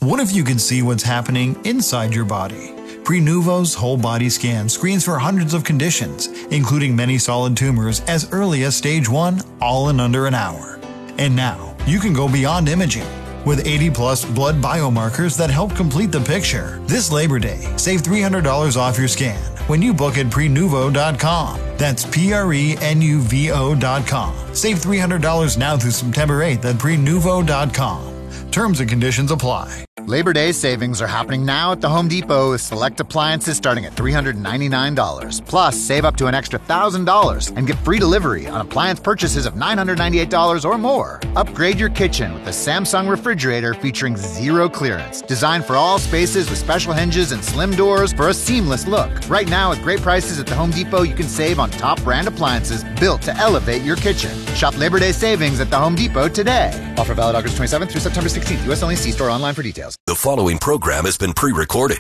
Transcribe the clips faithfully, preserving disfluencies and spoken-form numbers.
What if you could see what's happening inside your body? Prenuvo's whole body scan screens for hundreds of conditions, including many solid tumors as early as stage one, all in under an hour. And now, you can go beyond imaging. With eighty plus blood biomarkers that help complete the picture. This Labor Day, save three hundred dollars off your scan when you book at prenuvo dot com. That's P R E N U V O dot com. Save three hundred dollars now through September eighth at prenuvo dot com. Terms and conditions apply. Labor Day savings are happening now at the Home Depot with select appliances starting at three hundred ninety-nine dollars. Plus, save up to an extra one thousand dollars and get free delivery on appliance purchases of nine hundred ninety-eight dollars or more. Upgrade your kitchen with the Samsung refrigerator featuring zero clearance. Designed for all spaces with special hinges and slim doors for a seamless look. Right now, with great prices at the Home Depot, you can save on top brand appliances built to elevate your kitchen. Shop Labor Day savings at the Home Depot today. Offer valid August twenty-seventh through September sixteenth. U S only. See store online for details. The following program has been pre-recorded.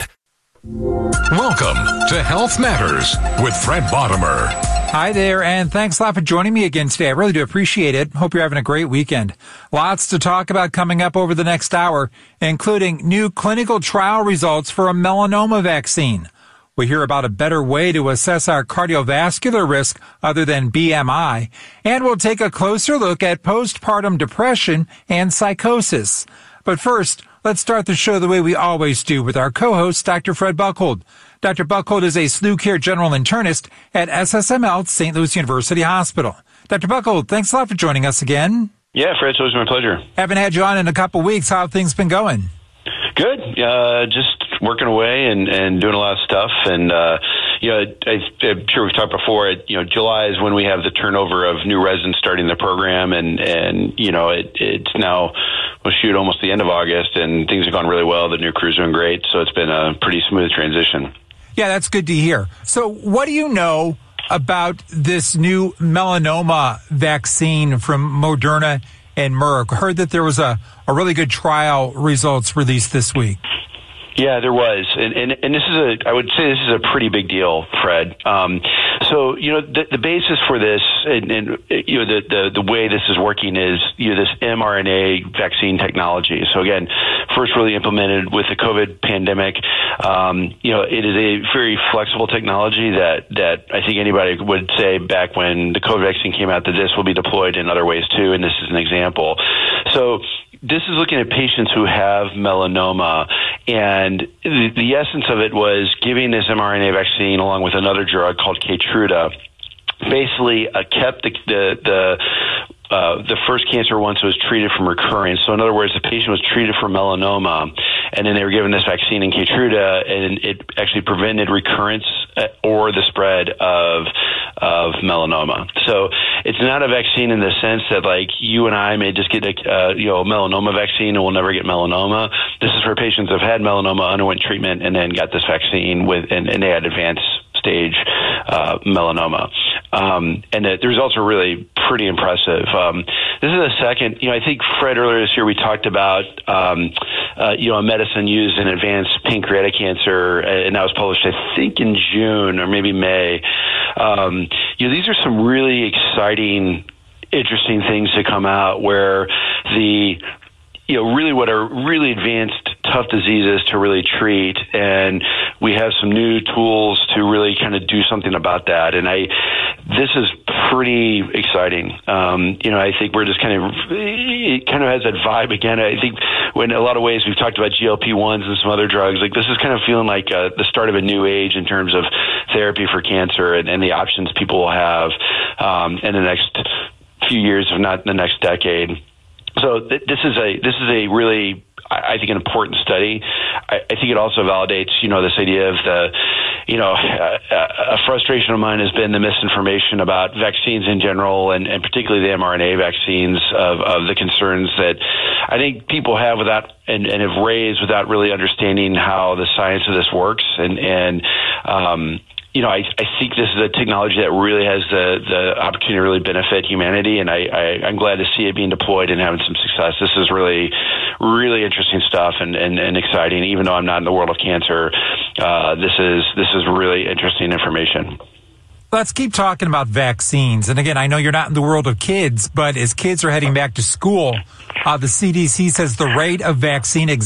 Welcome to Health Matters with Fred Bottomer. Hi there, and thanks a lot for joining me again today. I really do appreciate it. Hope you're having a great weekend. Lots to talk about coming up over the next hour, including new clinical trial results for a melanoma vaccine. We hear about a better way to assess our cardiovascular risk other than B M I, and we'll take a closer look at postpartum depression and psychosis. But first, let's start the show the way we always do with our co-host, Doctor Fred Buchhold. Doctor Buchhold is a S L U Care general internist at S S M L Saint Louis University Hospital. Doctor Buchhold, thanks a lot for joining us again. Yeah, Fred, it's always my pleasure. Haven't had you on in a couple weeks. How have things been going? Good. Uh, just working away and, and doing a lot of stuff. And, uh, you know, I, I'm sure we've talked before, it, you know, July is when we have the turnover of new residents starting the program. And, and you know, it, it's now, well, shoot, almost the end of August, and things have gone really well. The new crew's doing great. So it's been a pretty smooth transition. Yeah, that's good to hear. So what do you know about this new melanoma vaccine from Moderna and Merck? Heard that there was a, a really good trial results released this week. Yeah, there was. And, and, and this is a, I would say this is a pretty big deal, Fred. Um, so, you know, the, the basis for this and, and you know, the, the, the way this is working is, you know, this mRNA vaccine technology. So again, first really implemented with the COVID pandemic. Um, you know, it is a very flexible technology that, that I think anybody would say back when the COVID vaccine came out that this will be deployed in other ways too. And this is an example. So this is looking at patients who have melanoma, and the, the essence of it was giving this mRNA vaccine along with another drug called Keytruda, basically uh, kept the the, the Uh, the first cancer once was treated from recurrence. So in other words, the patient was treated for melanoma, and then they were given this vaccine in Keytruda, and it actually prevented recurrence or the spread of of melanoma. So it's not a vaccine in the sense that like you and I may just get a uh, you know melanoma vaccine and we'll never get melanoma. This is for patients who have had melanoma, underwent treatment, and then got this vaccine with and, and they had advanced stage uh, melanoma. Um, and the, the results are really pretty impressive. Um, this is the second, you know, I think, Fred, earlier this year we talked about, um, uh, you know, a medicine used in advanced pancreatic cancer, and that was published, I think, in June or maybe May. Um, you know, these are some really exciting, interesting things to come out where the, you know, really what are really advanced, tough diseases to really treat, and we have some new tools to really kind of do something about that. And I, this is pretty exciting. Um, you know, I think we're just kind of, it kind of has that vibe again. I think when a lot of ways we've talked about G L P ones and some other drugs, like this is kind of feeling like uh, the start of a new age in terms of therapy for cancer and, and the options people will have um, in the next few years, if not in the next decade. So th- this is a this is a really, I think, an important study. I, I think it also validates, you know, this idea of the, you know, a, a frustration of mine has been the misinformation about vaccines in general, and, and particularly the mRNA vaccines, of, of the concerns that I think people have without and, and have raised without really understanding how the science of this works. And and um, you know, I, I think this is a technology that really has the, the opportunity to really benefit humanity, and I, I, I'm glad to see it being deployed and having some success. This is really, really interesting stuff and, and, and exciting. Even though I'm not in the world of cancer, uh, this is this is really interesting information. Let's keep talking about vaccines. And again, I know you're not in the world of kids, but as kids are heading back to school, uh, the C D C says the rate of vaccine